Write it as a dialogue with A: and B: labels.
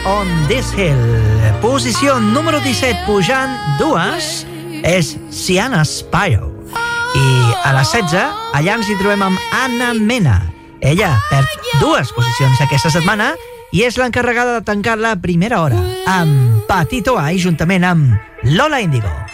A: on this hill. Posició número 17, pujant 2, és Sienna Spire. I a les 16, allà ens hi trobem amb Anna Mena. Ella perd 2 posicions aquesta setmana i és l'encarregada de tancar la primera hora amb Patito A, juntament amb Lola Índigo.